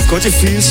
Ficou difícil.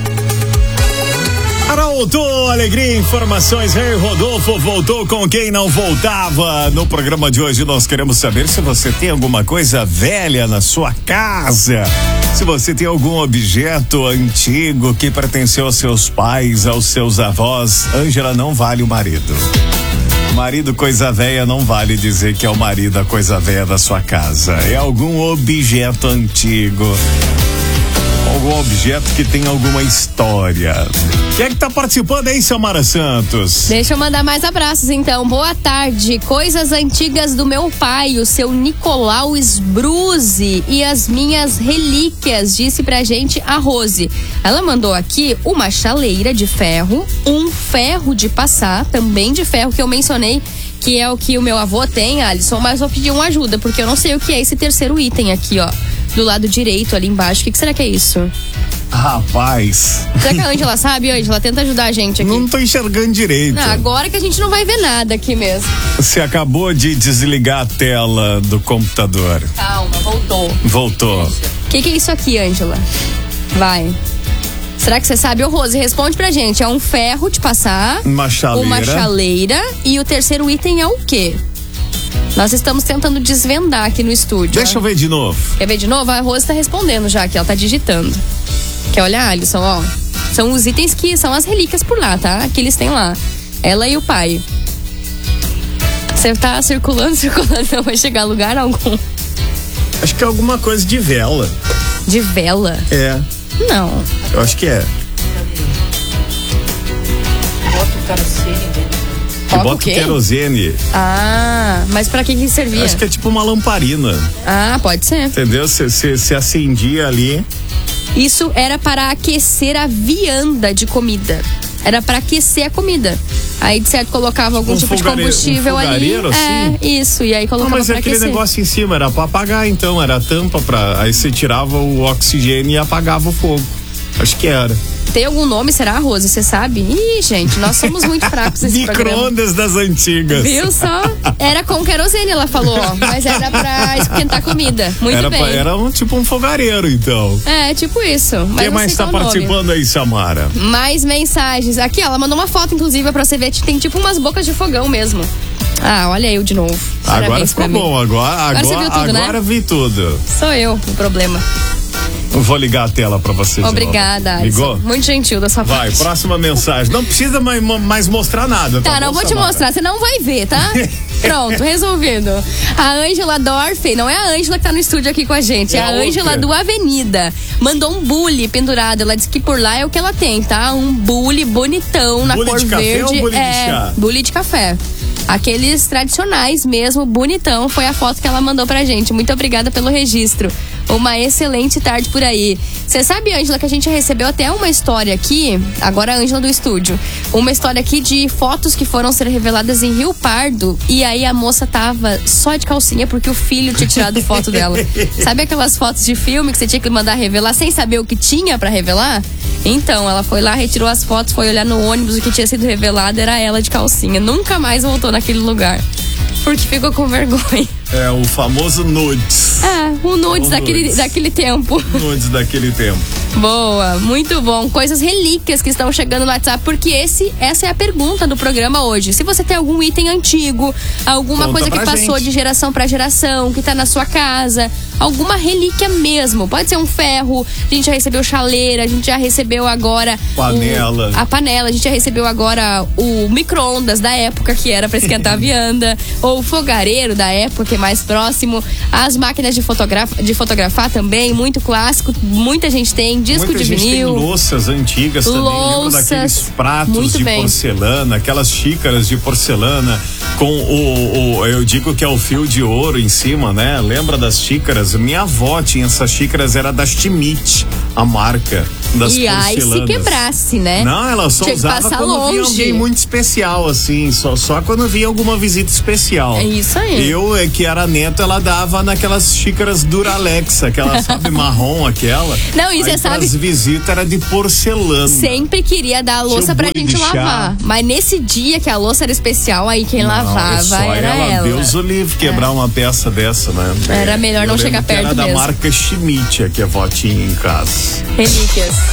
Haroldo, alegria, informações. Rei Rodolfo voltou com quem não voltava. No programa de hoje nós queremos saber se você tem alguma coisa velha na sua casa. Se você tem algum objeto antigo que pertenceu aos seus pais, aos seus avós. Ângela, não vale o marido. Marido coisa velha não vale dizer que é o marido a coisa velha da sua casa. É algum objeto antigo. Algum objeto que tem alguma história. Quem é que tá participando aí, Samara Santos? Deixa eu mandar mais abraços então. Boa tarde. Coisas antigas do meu pai, o seu Nicolau Sbruzzi, e as minhas relíquias, disse pra gente a Rose. Ela mandou aqui uma chaleira de ferro, um ferro de passar, também de ferro, que eu mencionei que é o que o meu avô tem, Alisson, mas vou pedir uma ajuda, porque eu não sei o que é esse terceiro item aqui, ó. Do lado direito, ali embaixo. O que será que é isso? Rapaz. Será que a Ângela sabe, Ângela? Tenta ajudar a gente aqui. Não tô enxergando direito. Não, agora que a gente não vai ver nada aqui mesmo. Você acabou de desligar a tela do computador. Calma, voltou. Voltou. O que é isso aqui, Ângela? Vai. Será que você sabe? Ô, Rose, responde pra gente. É um ferro de passar. Uma chaleira. E o terceiro item é o quê? Nós estamos tentando desvendar aqui no estúdio. Deixa eu ver de novo. Quer ver de novo? A Rose tá respondendo já aqui, ela tá digitando. Quer olhar, Alisson? Ó, são os itens que são as relíquias por lá, tá? Que eles têm lá. Ela e o pai. Você tá circulando, não vai chegar a lugar algum. Acho que é alguma coisa de vela. De vela? É. Não. Eu acho que é. Bota o carocene dentro. Bota o querosene. Ah, mas pra que servia? Eu acho que é tipo uma lamparina. Ah, pode ser. Entendeu? Você acendia ali. Isso era para aquecer a vianda de comida. Era para aquecer a comida. Aí, de certo, colocava algum tipo de combustível ali. Assim? É, isso. E aí colocava mas pra aquele aquecer. negócio em cima era pra apagar, então. Era a tampa pra... Aí você tirava o oxigênio e apagava o fogo. Acho que era. Tem algum nome, será, Rose? Você sabe? Ih, gente, nós somos muito fracos nesse programa. Micro-ondas das antigas. Viu só? Era com querosene, ela falou, ó. Mas era pra esquentar comida. Muito bem. Era tipo um fogareiro, então. É, tipo isso. Quem mais tá participando aí, Samara? Mais mensagens. Aqui, ela mandou uma foto, inclusive, pra você ver. Tem tipo umas bocas de fogão mesmo. Ah, olha eu de novo. Agora ficou bom. Agora você viu tudo, né? Agora vi tudo. Sou eu o problema. Eu vou ligar a tela pra vocês. Obrigada, Alisson. Ligou? Muito gentil da sua parte. Vai, próxima mensagem. Não precisa mais mostrar nada, tá? Tá, não vou te mostrar, você não vai ver, tá? Pronto, resolvido. A Ângela Dorfe, não é a Ângela que tá no estúdio aqui com a gente, é a Ângela do Avenida. Mandou um bule pendurado, ela disse que por lá é o que ela tem, tá? Um bule bonitão na cor verde. Bule de café ou bule de chá? Bule de café. Aqueles tradicionais mesmo, bonitão, foi a foto que ela mandou pra gente. Muito obrigada pelo registro. Uma excelente tarde por aí. Você sabe, Ângela, que a gente recebeu até uma história aqui, agora a Ângela do estúdio, uma história aqui de fotos que foram ser reveladas em Rio Pardo, e aí a moça tava só de calcinha porque o filho tinha tirado foto dela. Sabe aquelas fotos de filme que você tinha que mandar revelar sem saber o que tinha pra revelar? Então, ela foi lá, retirou as fotos, foi olhar no ônibus, o que tinha sido revelado era ela de calcinha. Nunca mais voltou naquele lugar, porque ficou com vergonha. É, o famoso nudes. O nudes daquele tempo. Nudes daquele tempo. Boa, muito bom. Coisas relíquias que estão chegando no WhatsApp, porque essa é a pergunta do programa hoje. Se você tem algum item antigo, alguma coisa que passou de geração para geração, que tá na sua casa, alguma relíquia mesmo. Pode ser um ferro, a gente já recebeu chaleira, a gente já recebeu agora a panela, a gente já recebeu agora o micro-ondas da época, que era para esquentar a vianda, ou o fogareiro da época, que é mais próximo. As máquinas de fotografar também, muito clássico, muita gente tem. Disco muita de gente vinil. Tem louças antigas também. Lembra daqueles pratos de porcelana, aquelas xícaras de porcelana com eu digo que é o fio de ouro em cima, né? Lembra das xícaras? Minha avó tinha essas xícaras, era da Schmidt, a marca das porcelanas. E aí se quebrasse, né? Não, ela só usava quando vinha alguém muito especial, assim, só quando vinha alguma visita especial. É isso aí. Eu, que era neto, ela dava naquelas xícaras Duralex, aquela, sabe, marrom, aquela. Não, e você sabe... As visitas era de porcelana. Sempre queria dar a louça pra gente lavar. Mas nesse dia que a louça era especial, aí quem lavava era ela. Deus o livre quebrar uma peça dessa, né? Era melhor não chegar perto era mesmo. Era da marca Schmidt que a avó tinha em casa. Relíquias.